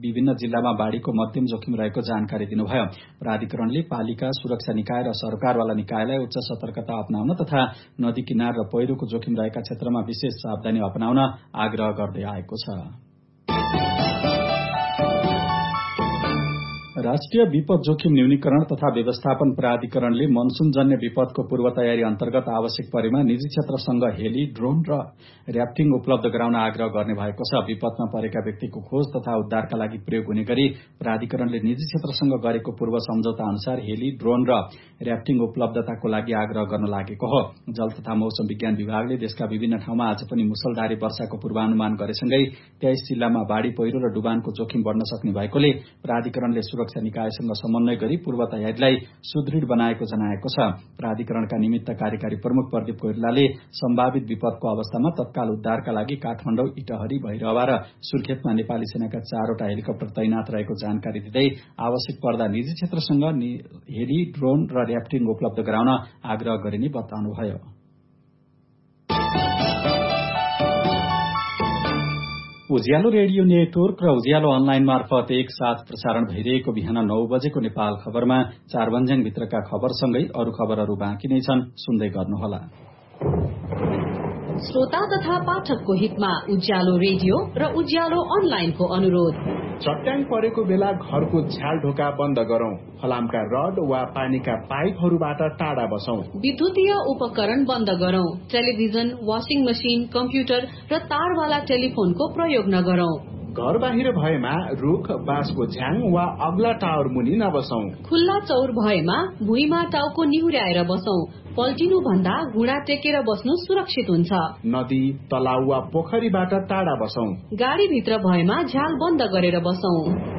विभिन्न जिल्लामा बाढ़ीको मध्यम जोखिम रहेको जानकारी दिनुभयो। प्राधिकरणले पालिका, सुरक्षा निकाय र सरकारवाला निकायलाई उच्च सतर्कता अपनाउन तथा नदी किनार र पहिरोको जोखिम रहेका क्षेत्रमा विशेष सावधानी अपनाउन आग्रह गर्दै आएको छ। राष्ट्रिय विपद जोखिम न्यूनीकरण तथा व्यवस्थापन प्राधिकरणले मनसूनजन्य विपदको पूर्व तयारी अन्तर्गत आवश्यक परेमा निजी क्षेत्रसँग हेली, ड्रोन र र्याफ्टिङ उपलब्ध गराउन आग्रह गर्ने भएको छ। विपदमा परेका व्यक्तिको खोज तथा उद्धारका लागि प्रयोग हुने गरी प्राधिकरणले निजी क्षेत्रसँग गरेको पूर्व सम्झौता अनुसार हेली, ड्रोन र र्याफ्टिङ उपलब्धताको लागि आग्रह गर्न लागेको हो। जल तथा मौसम विज्ञान विभागले देशका विभिन्न ठाउँमा आज पनि मुसलधारे वर्षाको पूर्वानुमान गरेसँगै 23 जिल्लामा बाढ़ी, पहिरो र डुबानको जोखिम बढ़न सक्ने भएकोले प्राधिकरणले सुरक्षा निकायसँग समन्वय गरी पूर्व तयारीलाई सुदृढ बनाएको जनाएको छ। प्राधिकरणका निमित्त कार्यकारी प्रमुख प्रदीप कोइरालाले सम्भावित विपदको अवस्थामा तत्काल उद्धारका लागि काठमाडौँ, इटहरी, भैरहवा र सुर्खेतमा नेपाली सेनाका 4वटा हेलिकप्टर तैनात रहेको जानकारी दिँदै आवश्यक पर्दा निजी क्षेत्रसँग हेली, ड्रोन र र्याफ्टिङ उपलब्ध गराउन आग्रह गरिने बताउनुभयो। उज्यालो रेडियो नेटवर्क र उज्यालो अनलाइन मार्फत एकसाथ प्रसारण भइरहेको बिहान 9 बजेको नेपाल खबरमा 4 भन्ज्याङभित्रका खबरसँगै अरू खबरहरू बाँकी नै छन्, सुन्दै गर्नुहोला। श्रोता तथा पाठकको हितमा उज्यालो रेडियो र उज्यालो अनलाइनको अनुरोध। चट्याङ परेको बेला घरको झ्याल ढोका बन्द गरौं। फलामका रड वा पानीका पाइपहरूबाट टाढा बसौं। विद्युतीय उपकरण बन्द गरौं। टेलिभिजन, वाशिङ मशिन, कम्प्युटर र तारवाला टेलिफोनको प्रयोग नगरौं। घर बाहिर भएमा रुख, बाँसको झ्याङ वा अग्ला टावर मुनि नबसौं। खुल्ला चौर भएमा भुइँमा टाउको निहुर्याएर बसौं। पल्टिनु भन्दा घुँडा टेकेर बस्नु सुरक्षित हुन्छ। नदी, तलाउ वा पोखरीबाट टाढा बसौं। गाडीभित्र भएमा झ्याल बन्द गरेर बसौं।